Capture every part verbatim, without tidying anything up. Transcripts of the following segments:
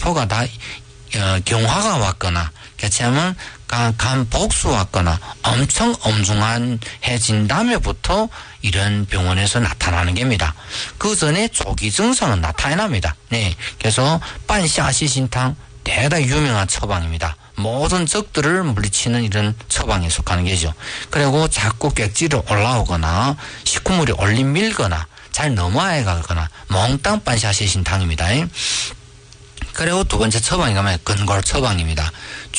소가 다 어, 경화가 왔거나 개체하면 간, 간 복수 왔거나 엄청 엄중해진 다음에부터 이런 병원에서 나타나는 겁니다. 그 전에 조기 증상은 나타납니다. 네, 그래서 반샤시신탕 대단히 유명한 처방입니다. 모든 적들을 물리치는 이런 처방에 속하는 게죠. 그리고 자꾸 객지로 올라오거나 식후물이 올림 밀거나 잘 넘어야 가거나 몽땅 반샤시신탕입니다. 그리고 두 번째 처방이 가면 근골 처방입니다.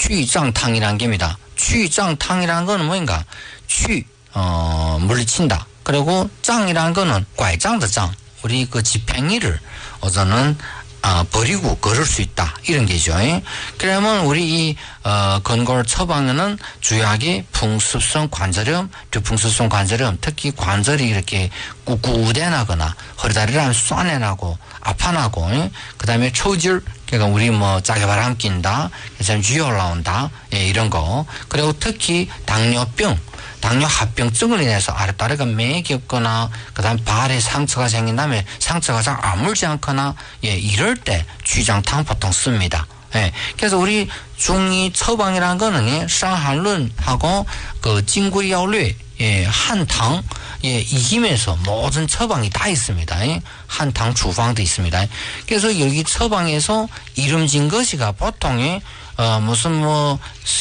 취장탕이라는 겁니다. 취장탕이라는 거는 뭐인가? 취, 어, 물리친다. 그리고 장이라는 거는 拐장의 장. 우리 그 지팽이를 어서는 아, 버리고 걸을 수 있다. 이런 게죠. 그러면 우리 이, 어, 근골 처방에는 주요하게 풍습성 관절염, 류풍습성 관절염, 특히 관절이 이렇게 꾹꾹대나거나 허리다리를 쏴내나고 아파나고, 그 다음에 초질, 그러니까 우리 뭐 짜게바람 낀다, 그래서 쥐 올라온다, 예, 이런 거. 그리고 특히 당뇨병, 당뇨 합병증을 인해서 아랫다리가 매겼거나 그다음 발에 상처가 생긴 다음에 상처가 잘 아물지 않거나 예 이럴 때 쥐장탕 보통 씁니다. 예 그래서 우리 중医처방이라는 거는 예, 상한론하고 그 진구야略예 한탕 예 이김에서 모든 처방이 다 있습니다. 예, 한탕 주방도 있습니다. 그래서 여기 처방에서 이름진 것이가 보통의 어 무슨 뭐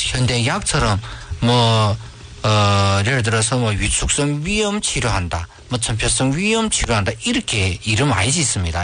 현대의학처럼 뭐 어, 예를 들어서 뭐 위축성 위염 치료한다, 뭐 천표성 위염 치료한다, 이렇게 이름 많이 짓습니다.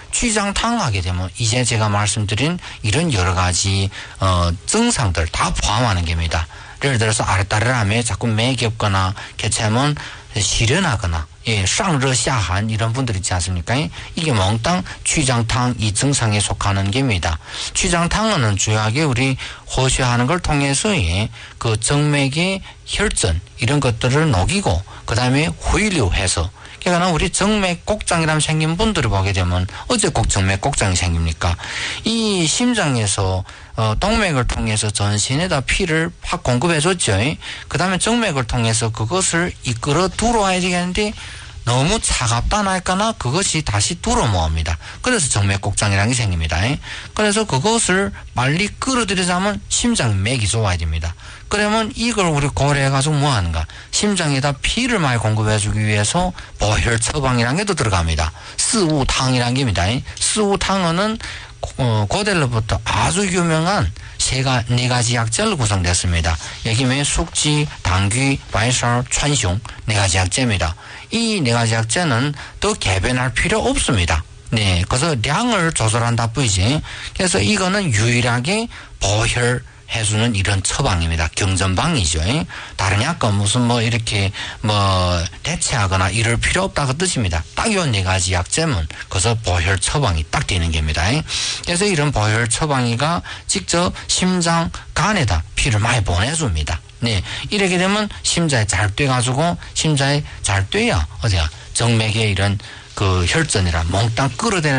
취장탕 하게 되면 이제 제가 말씀드린 이런 여러 가지, 어, 증상들 다 포함하는 겁니다. 예를 들어서 아랫다리람에 자꾸 매겹거나 개체하면 시련하거나, 예, 상热下寒 이런 분들 있지 않습니까? 이게 몽땅 취장탕 이 증상에 속하는 겁니다. 취장탕은 주요하게 우리 호소하는 걸 통해서 예, 그 정맥의 혈전 이런 것들을 녹이고 그 다음에 후일류해서 그러니까 우리 정맥 곡장이라면 생긴 분들을 보게 되면 어째 꼭 정맥 곡장이 생깁니까? 이 심장에서 어, 동맥을 통해서 전신에다 피를 확 공급해줬죠. 그 다음에 정맥을 통해서 그것을 이끌어 들어와야 되겠는데 너무 차갑다 날까나 그것이 다시 들어 모읍니다. 그래서 정맥곡장이라는 게 생깁니다. 그래서 그것을 빨리 끌어들이자면 심장맥이 좋아야 됩니다. 그러면 이걸 우리 고려해가지고 뭐 하는가? 심장에다 피를 많이 공급해주기 위해서 보혈 처방이라는 게 또 들어갑니다. 스우탕이라는 게입니다. 스우탕은 어, 고대로부터 아주 유명한 세가, 네 가지 약재로 구성됐습니다. 여기에 숙지, 당귀, 발살,川芎, 네 가지 약재입니다. 이 네 가지 약재는 더 개변할 필요 없습니다. 네, 그래서 량을 조절한다 뿐이지. 그래서 이거는 유일하게 보혈 해주는 이런 처방입니다. 경전방이죠. 다른 약과 무슨 뭐 이렇게 뭐 대체하거나 이럴 필요 없다고 뜻입니다. 딱 요 네 가지 약재면 그래서 보혈 처방이 딱 되는 겁니다. 그래서 이런 보혈 처방이가 직접 심장 간에다 피를 많이 보내줍니다. 네, 이렇게 되면 심장에 잘 뛰어가지고 심장에 잘 뛰어야 어디야 정맥에 이런 그 혈전이라 몽땅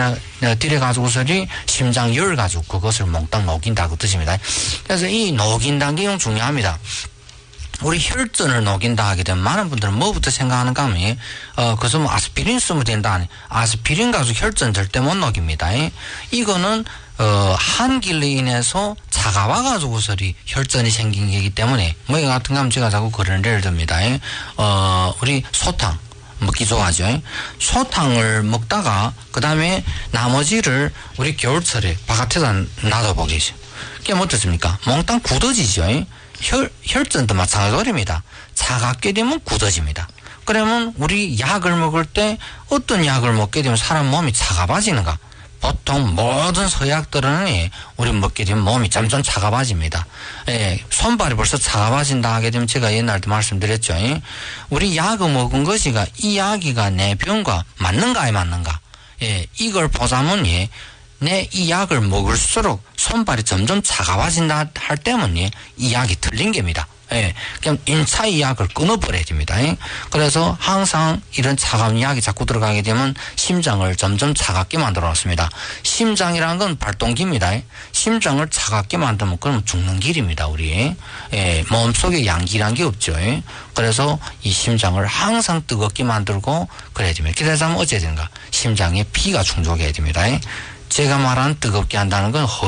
끌어들여가지고서리 심장 열 가지고 그것을 몽땅 녹인다고 뜻입니다. 그래서 이 녹인다는 게 중요합니다. 우리 혈전을 녹인다 하게 되면 많은 분들은 뭐부터 생각하는가 하면 어 그래서 뭐 아스피린 쓰면 된다 하니 아스피린 가지고 혈전 절대 못 녹입니다. 이거는 어 한길로 인해서 차가워 가지고서리 혈전이 생긴 거기 때문에 뭐 이 같은 거 하면 제가 자꾸 그런 예를 듭니다. 어 우리 소탕 먹기 좋아하죠. 소탕을 먹다가 그 다음에 나머지를 우리 겨울철에 바깥에다 놔둬보겠죠. 그게 뭐 어떻습니까? 몽땅 굳어지죠. 혈, 혈전도 마찬가지입니다. 차갑게 되면 굳어집니다. 그러면 우리 약을 먹을 때 어떤 약을 먹게 되면 사람 몸이 차가워지는가? 보통 모든 서약들은 우리 먹게 되면 몸이 점점 차가워집니다. 예, 손발이 벌써 차가워진다 하게 되면 제가 옛날도 말씀드렸죠. 우리 약을 먹은 것이가 이 약이가 내 병과 맞는가 안 맞는가? 예, 이걸 보자면 예, 내 이 약을 먹을수록 손발이 점점 차가워진다 할 때문에 이 약이 틀린 겁니다. 예, 그냥 인차 이 약을 끊어버려야 됩니다. 예? 그래서 항상 이런 차가운 약이 자꾸 들어가게 되면 심장을 점점 차갑게 만들어 놨습니다. 심장이라는 건 발동기입니다. 예? 심장을 차갑게 만들면 그러면 죽는 길입니다, 우리. 예, 몸속에 양기란 게 없죠. 예? 그래서 이 심장을 항상 뜨겁게 만들고 그래야 됩니다. 그래서 하면 어찌해야 되는가? 심장에 피가 충족해야 됩니다. 예? 제가 말한 뜨겁게 한다는 건